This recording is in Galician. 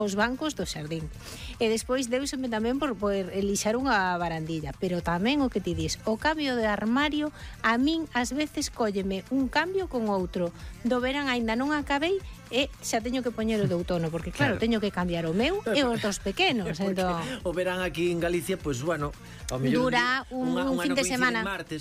os bancos do xardín. E despois deuseme tamén por poder elixar unha barandilla, pero tamén o que ti dis, o cambio de armario, a min ás veces cólleme un cambio con outro. Do verán aínda non acabei e xa teño que poñer o de outono, porque claro, teño que cambiar o meu e os dos pequenos. Entón, o verán aquí en Galicia, pois bueno, ao mellor dura un fin de semana. Martes,